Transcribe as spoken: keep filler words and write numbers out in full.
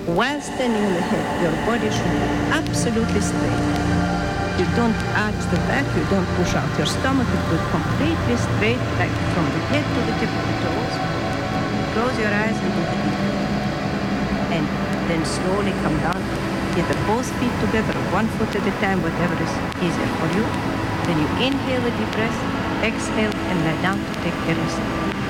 While standing on the head, your body should be absolutely straight. You don't arch the back, you don't push out your stomach, you go completely straight, like from the head to the tip of the toes. Close your eyes and do the deep breath. And then slowly come down, either both feet together, one foot at a time, whatever is easier for you. Then you inhale the deep breath, exhale, and lie down to take the rest.